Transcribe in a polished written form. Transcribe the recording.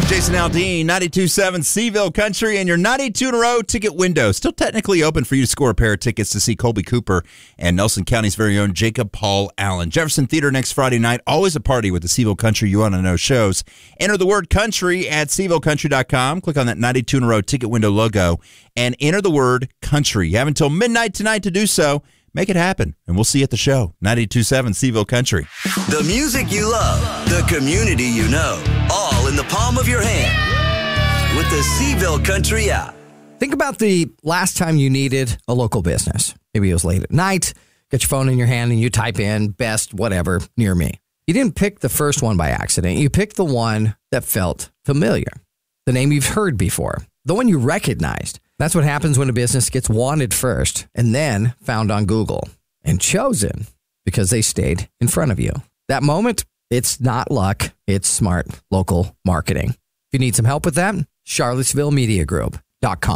Jason Aldean, 92.7 Seville Country, and your 92 in a row ticket window still technically open for you to score a pair of tickets to see Colby Cooper and Nelson County's very own Jacob Paul Allen. Jefferson Theater next Friday night. Always a party with the Seville Country You Want to Know shows. Enter the word country at SevilleCountry.com. Click on that 92 in a row ticket window logo and enter the word country. You have until midnight tonight to do so. Make it happen, and we'll see you at the show. 92.7 Seville Country. The music you love, the community you know, all in the palm of your hand with the Seville Country app. Think about the last time you needed a local business. Maybe it was late at night, got your phone in your hand, and you type in best whatever near me. You didn't pick the first one by accident. You picked the one that felt familiar, the name you've heard before, the one you recognized. That's what happens when a business gets wanted first and then found on Google and chosen because they stayed in front of you. That moment, it's not luck, it's smart local marketing. If you need some help with that, CharlottesvilleMediaGroup.com.